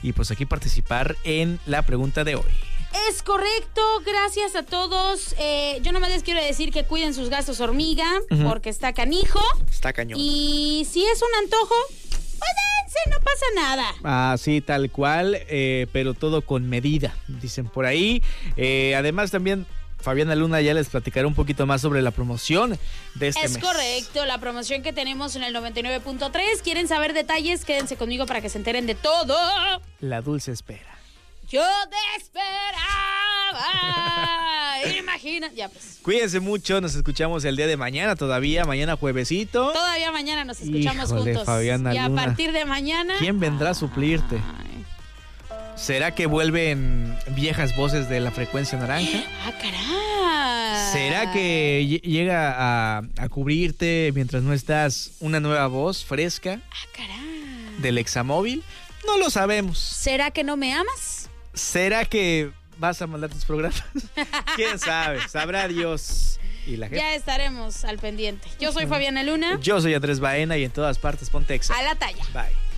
y pues aquí participar en la pregunta de hoy. Es correcto, gracias a todos. Yo nomás les quiero decir que cuiden sus gastos hormiga, porque está canijo. Está cañón. Y si es un antojo, pues dense, no pasa nada. Sí, tal cual, pero todo con medida, dicen por ahí. Además también Fabiana Luna ya les platicará un poquito más sobre la promoción de este mes. Es correcto, la promoción que tenemos en el 99.3. ¿Quieren saber detalles? Quédense conmigo para que se enteren de todo. La dulce espera. Yo te esperaba. Imagina. Ya pues. Cuídense mucho, nos escuchamos el día de mañana todavía, mañana juevesito. Todavía mañana nos escuchamos juntos. Fabiana y a Luna, partir de mañana. ¿quién vendrá a suplirte? ¿Será que vuelven viejas voces de la frecuencia naranja? ¡Ah, caray! ¿Será que llega a cubrirte mientras no estás una nueva voz fresca? ¡Ah, caray! ¿Del Examóvil? No lo sabemos. ¿Será que no me amas? ¿Será que vas a mandar tus programas? ¿Quién sabe? Sabrá Dios y la gente. Ya estaremos al pendiente. Yo soy Fabiana Luna. Yo soy Andrés Baena y en todas partes ponte Exa. A la talla. Bye.